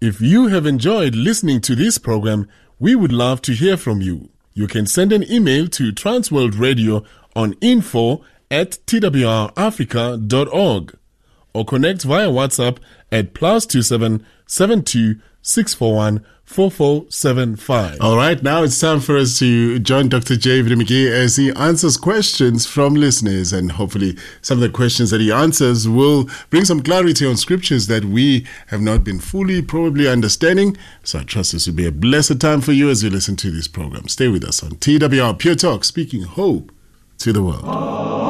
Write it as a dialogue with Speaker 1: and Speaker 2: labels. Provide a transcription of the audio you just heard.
Speaker 1: If you have enjoyed listening to this program, we would love to hear from you. You can send an email to Transworld Radio on info@twrafrica.org or connect via WhatsApp at +27 72 641 4475.
Speaker 2: All right, now it's time for us to join Dr. J. McGee as he answers questions from listeners, and hopefully some of the questions that he answers will bring some clarity on scriptures that we have not been fully probably understanding. So I trust this will be a blessed time for you as you listen to this program. Stay with us on TWR Pure Talk, speaking hope to the world.